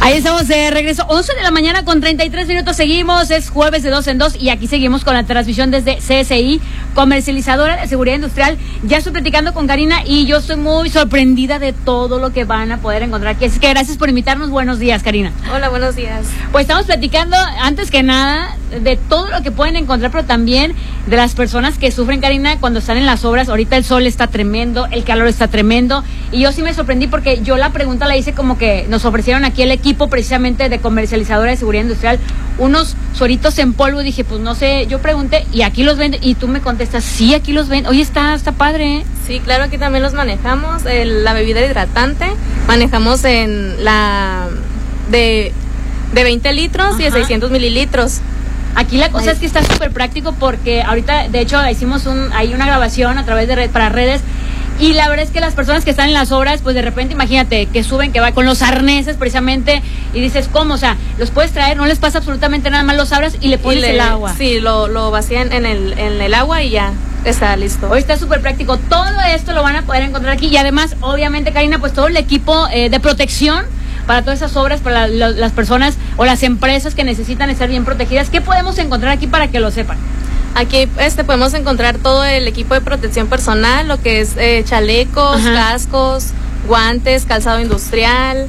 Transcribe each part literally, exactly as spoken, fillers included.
Ahí estamos de regreso, once de la mañana con treinta y tres minutos, seguimos, es jueves de dos en dos y aquí seguimos con la transmisión desde C S I, comercializadora de seguridad industrial. Ya estoy platicando con Karina y yo estoy muy sorprendida de todo lo que van a poder encontrar aquí, así que gracias por invitarnos. Buenos días, Karina. Hola, buenos días. Pues estamos platicando, antes que nada, de todo lo que pueden encontrar, pero también de las personas que sufren, Karina, cuando están en las obras. Ahorita el sol está tremendo, el calor está tremendo, y yo sí me sorprendí porque yo la pregunta la hice como que nos ofrecieron aquí el equipo precisamente de comercializadora de seguridad industrial unos sueritos en polvo, y dije, pues no sé, yo pregunté, y aquí los venden, y tú me contestas, sí, aquí los venden. Oye, está, está padre, ¿eh? Sí, claro, aquí también los manejamos, el, la bebida hidratante, manejamos en la de, de veinte litros. Ajá. Y de seiscientos mililitros. Aquí la cosa Ahí. es que está súper práctico porque ahorita, de hecho, hicimos un, hay una grabación a través de red, para redes, y la verdad es que las personas que están en las obras, pues de repente, imagínate, que suben, que va con los arneses precisamente, y dices, ¿cómo? O sea, los puedes traer, no les pasa absolutamente nada más, los abras y le pones y le, el agua. Sí, lo, lo vacían en el, en el agua y ya está listo. Hoy está súper práctico. Todo esto lo van a poder encontrar aquí, y además, obviamente, Karina, pues todo el equipo eh, de protección para todas esas obras, para la, la, las personas o las empresas que necesitan estar bien protegidas. ¿Qué podemos encontrar aquí para que lo sepan? Aquí este podemos encontrar todo el equipo de protección personal, lo que es eh, chalecos, Ajá. cascos, guantes, calzado industrial,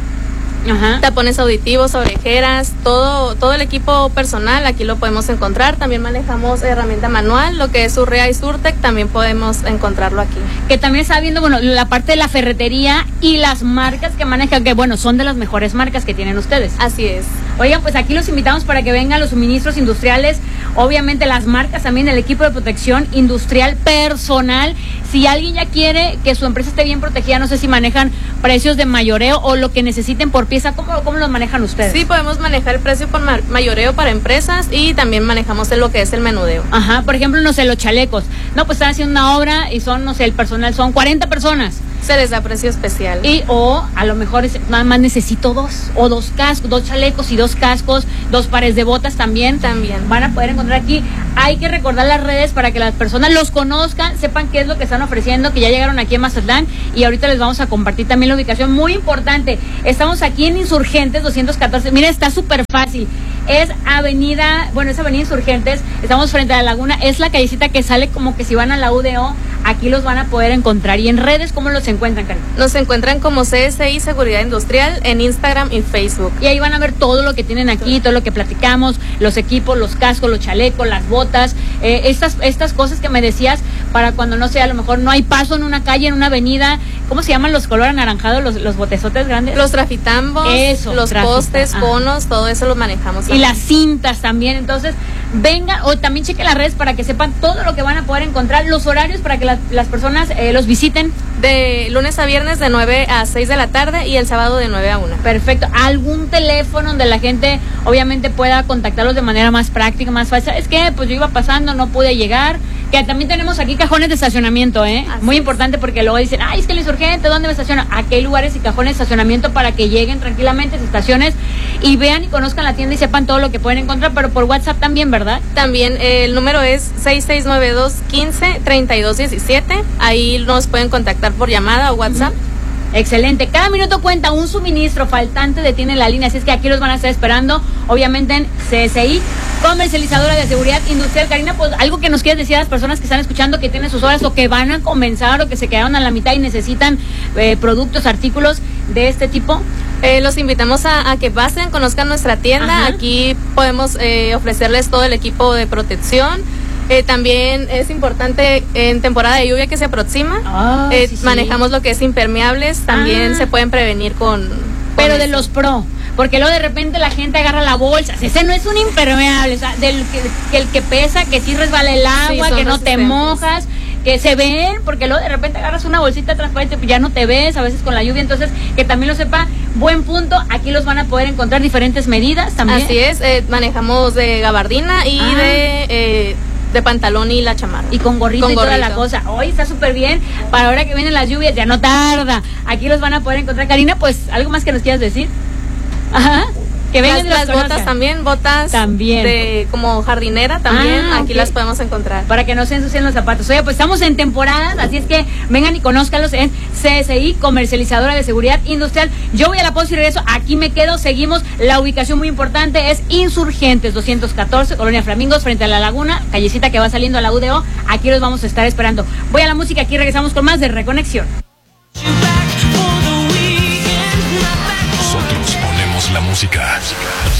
Ajá. tapones auditivos, orejeras, todo todo el equipo personal aquí lo podemos encontrar. También manejamos herramienta manual, lo que es Urrea y Surtec, también podemos encontrarlo aquí. Que también está viendo, bueno, la parte de la ferretería y las marcas que manejan, que bueno, son de las mejores marcas que tienen ustedes. Así es. Oigan, pues aquí los invitamos para que vengan los suministros industriales, obviamente las marcas, también el equipo de protección industrial personal. Si alguien ya quiere que su empresa esté bien protegida, no sé si manejan precios de mayoreo o lo que necesiten por pieza, ¿cómo, cómo los manejan ustedes? Sí, podemos manejar el precio por ma- mayoreo para empresas, y también manejamos lo que es el menudeo. Ajá, por ejemplo, no sé, los chalecos. No, pues están haciendo una obra y son, no sé, el personal son cuarenta personas. Se les da precio especial. Y o a lo mejor es, nada más necesito dos, o dos cascos, dos chalecos y dos cascos, dos pares de botas también. También. Van a poder encontrar aquí. Hay que recordar las redes para que las personas los conozcan, sepan qué es lo que están ofreciendo, que ya llegaron aquí en Mazatlán, y ahorita les vamos a compartir también la ubicación. Muy importante, estamos aquí en Insurgentes doscientos catorce. Mira, está súper fácil. Es avenida, bueno, es avenida Insurgentes, estamos frente a la laguna, es la callecita que sale como que si van a la U D O, aquí los van a poder encontrar. Y en redes, ¿cómo los encuentran, Karen? Nos encuentran como C S I Seguridad Industrial en Instagram y Facebook. Y ahí van a ver todo lo que tienen aquí, todo lo que platicamos, los equipos, los cascos, los chalecos, las botas, eh, estas, estas cosas que me decías, para cuando, no sé, a lo mejor no hay paso en una calle, en una avenida. ¿Cómo se llaman los color anaranjados, los, los botezotes grandes? Los trafitambos, eso, los trafita, postes, ajá. conos, todo eso lo manejamos. Y las cintas también. Entonces, vengan, o también chequen las redes para que sepan todo lo que van a poder encontrar, los horarios para que la, las personas eh, los visiten. De lunes a viernes de nueve a seis de la tarde y el sábado de nueve a una. Perfecto. ¿Algún teléfono donde la gente obviamente pueda contactarlos de manera más práctica, más fácil? Es que pues yo iba pasando, no pude llegar. Que también tenemos aquí cajones de estacionamiento, ¿eh? Así Muy es. Importante, porque luego dicen, ay, es que el Insurgente, ¿dónde me estaciono? Aquí hay lugares y cajones de estacionamiento para que lleguen tranquilamente, se estaciones y vean y conozcan la tienda y sepan todo lo que pueden encontrar, pero por WhatsApp también, ¿verdad? También eh, el número es seis seis nueve dos, quince, treinta y dos diecisiete. Ahí nos pueden contactar por llamada o WhatsApp. Uh-huh. Excelente. Cada minuto cuenta, un suministro faltante detiene la línea, así es que aquí los van a estar esperando, obviamente en C S I, comercializadora de seguridad industrial. Karina, pues algo que nos quieres decir a las personas que están escuchando, que tienen sus horas o que van a comenzar o que se quedaron a la mitad y necesitan eh, productos, artículos de este tipo. Eh, los invitamos a, a que pasen, conozcan nuestra tienda. Ajá. Aquí podemos eh, ofrecerles todo el equipo de protección. Eh, también es importante en temporada de lluvia que se aproxima, oh, eh, sí, sí. manejamos lo que es impermeables, también ah. se pueden prevenir con... con Pero eso. De los pro, porque luego de repente la gente agarra la bolsa, ese no es un impermeable, o sea, del que, que el que pesa, que sí resbala el agua, sí, que no te mojas, que se ven, porque luego de repente agarras una bolsita transparente, pues ya no te ves, a veces con la lluvia, entonces que también lo sepa. Buen punto, aquí los van a poder encontrar diferentes medidas también. Así es, eh, manejamos de gabardina y ah. de... Eh, de pantalón y la chamarra. Y con gorrito con y gorrito. Toda la cosa. Hoy está súper bien. Para ahora que vienen las lluvias, ya no tarda. Aquí los van a poder encontrar. Karina, pues, ¿algo más que nos quieras decir? Ajá. Que vengan las, las botas también, botas también. de como jardinera también, ah, aquí okay. las podemos encontrar. Para que no se ensucien los zapatos. Oye, pues estamos en temporadas, así es que vengan y conózcalos en C S I, Comercializadora de Seguridad Industrial. Yo voy a la pausa y regreso, aquí me quedo, seguimos. La ubicación muy importante es Insurgentes doscientos catorce, Colonia Flamingos, frente a la laguna, callecita que va saliendo a la U D O, aquí los vamos a estar esperando. Voy a la música, aquí regresamos con más de Reconexión. Nosotros ponemos la música.